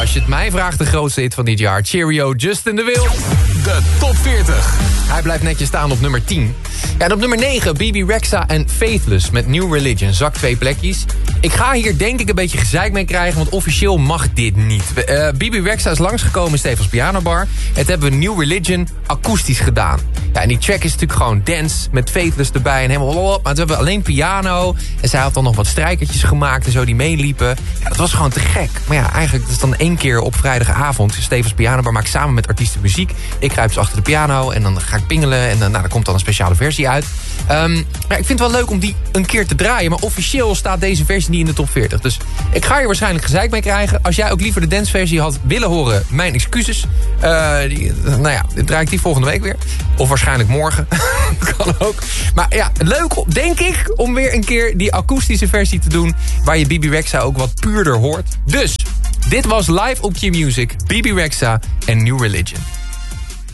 als je het mij vraagt, de grootste hit van dit jaar. Cheerio, Justin de Wil. De top 40. Hij blijft netjes staan op nummer 10. Ja, en op nummer 9, Bebe Rexha en Faithless met New Religion. Zak 2 plekjes. Ik ga hier denk ik een beetje gezeik mee krijgen, want officieel mag dit niet. Bebe Rexha is langsgekomen in Stefans Pianobar. Het hebben we New Religion akoestisch gedaan. Ja, en die track is natuurlijk gewoon dance met Faithless erbij en helemaal lolop. Maar toen hebben we alleen piano. En zij had dan nog wat strijkertjes gemaakt en zo die meeliepen. Ja, dat was gewoon te gek. Maar ja, eigenlijk is het dan 1 keer op vrijdagavond. Stefans Pianobar maakt samen met artiesten muziek. Ik kruip ze achter de piano en dan ga ik pingelen. En dan, er komt dan een speciale versie uit. Maar ik vind het wel leuk om die een keer te draaien. Maar officieel staat deze versie niet in de top 40. Dus ik ga hier waarschijnlijk gezeik mee krijgen. Als jij ook liever de danceversie had willen horen, mijn excuses. Nou ja, draai ik die volgende week weer. Of waarschijnlijk morgen. Kan ook. Maar ja, leuk denk ik om weer een keer die akoestische versie te doen. Waar je Bebe Rexha ook wat puurder hoort. Dus, dit was live op Q-Music. Bebe Rexha en New Religion.